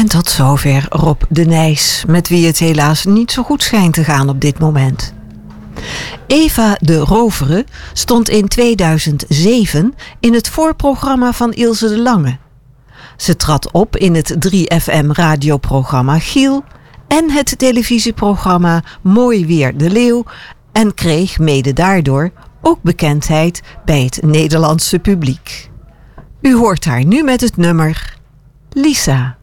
En tot zover Rob de Nijs, met wie het helaas niet zo goed schijnt te gaan op dit moment. Eva de Rovere stond in 2007 in het voorprogramma van Ilse de Lange. Ze trad op in het 3FM radioprogramma Giel en het televisieprogramma Mooi Weer de Leeuw en kreeg mede daardoor ook bekendheid bij het Nederlandse publiek. U hoort haar nu met het nummer Lisa.